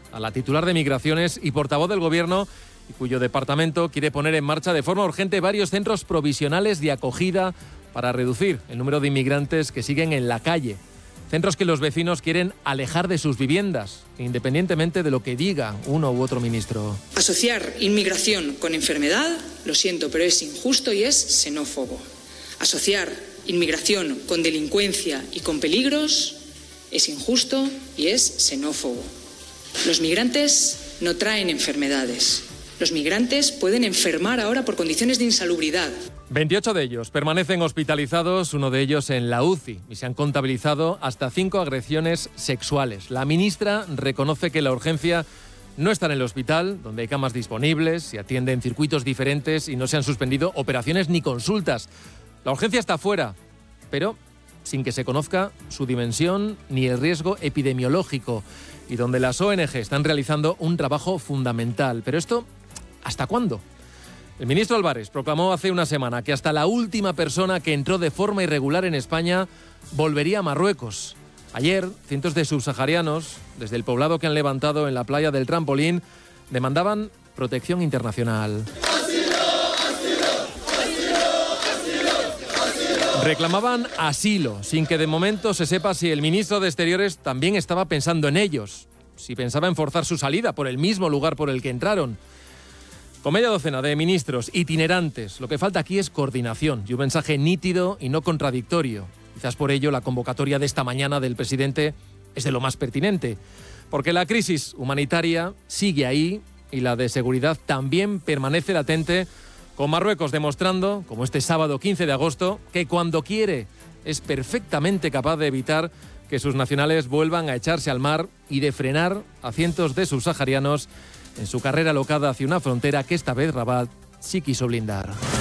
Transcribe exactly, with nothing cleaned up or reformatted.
a la titular de Migraciones y portavoz del Gobierno, y cuyo departamento quiere poner en marcha de forma urgente varios centros provisionales de acogida para reducir el número de inmigrantes que siguen en la calle. Centros que los vecinos quieren alejar de sus viviendas, independientemente de lo que diga uno u otro ministro. Asociar inmigración con enfermedad, lo siento, pero es injusto y es xenófobo. Asociar inmigración con delincuencia y con peligros es injusto y es xenófobo. Los migrantes no traen enfermedades. Los migrantes pueden enfermar ahora por condiciones de insalubridad. veintiocho de ellos permanecen hospitalizados, uno de ellos en la U C I, y se han contabilizado hasta cinco agresiones sexuales. La ministra reconoce que la urgencia no está en el hospital, donde hay camas disponibles, se atiende en circuitos diferentes y no se han suspendido operaciones ni consultas. La urgencia está fuera, pero sin que se conozca su dimensión ni el riesgo epidemiológico, y donde las O N G están realizando un trabajo fundamental. Pero esto, ¿hasta cuándo? El ministro Álvarez proclamó hace una semana que hasta la última persona que entró de forma irregular en España volvería a Marruecos. Ayer, cientos de subsaharianos, desde el poblado que han levantado en la playa del Trampolín, demandaban protección internacional. Reclamaban asilo, sin que de momento se sepa si el ministro de Exteriores también estaba pensando en ellos, si pensaba en forzar su salida por el mismo lugar por el que entraron. Con media docena de ministros itinerantes, lo que falta aquí es coordinación y un mensaje nítido y no contradictorio. Quizás por ello la convocatoria de esta mañana del presidente es de lo más pertinente, porque la crisis humanitaria sigue ahí y la de seguridad también permanece latente, con Marruecos demostrando, como este sábado quince de agosto, que cuando quiere es perfectamente capaz de evitar que sus nacionales vuelvan a echarse al mar y de frenar a cientos de subsaharianos en su carrera alocada hacia una frontera que esta vez Rabat sí quiso blindar.